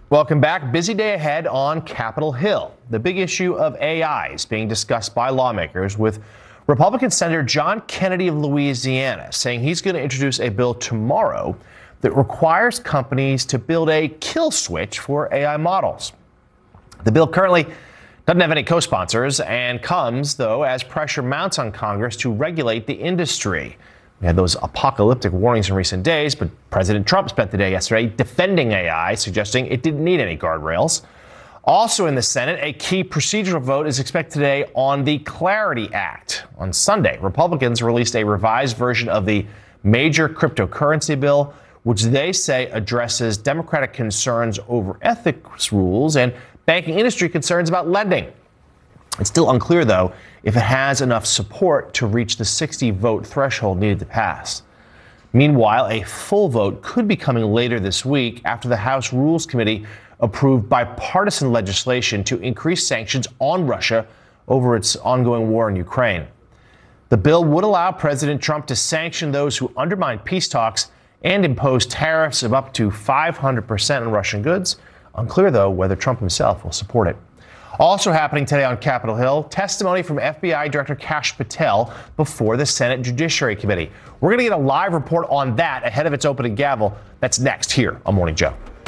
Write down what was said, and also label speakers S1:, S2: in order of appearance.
S1: Welcome back. Busy day ahead on Capitol Hill. The big issue of AI is being discussed by lawmakers, with Republican Senator John Kennedy of Louisiana saying he's going to introduce a bill tomorrow that requires companies to build a kill switch for AI models. The bill currently doesn't have any co-sponsors and comes, though, as pressure mounts on Congress to regulate the industry. We had those apocalyptic warnings in recent days, but President Trump spent the day yesterday defending AI, suggesting it didn't need any guardrails. Also in the Senate, a key procedural vote is expected today on the Clarity Act. On Sunday, Republicans released a revised version of the major cryptocurrency bill, which they say addresses Democratic concerns over ethics rules and banking industry concerns about lending. It's still unclear, though, if it has enough support to reach the 60-vote threshold needed to pass. Meanwhile, a full vote could be coming later this week after the House Rules Committee approved bipartisan legislation to increase sanctions on Russia over its ongoing war in Ukraine. The bill would allow President Trump to sanction those who undermine peace talks and impose tariffs of up to 500% on Russian goods. Unclear, though, whether Trump himself will support it. Also happening today on Capitol Hill, testimony from FBI Director Kash Patel before the Senate Judiciary Committee. We're going to get a live report on that ahead of its opening gavel. That's next here on Morning Joe.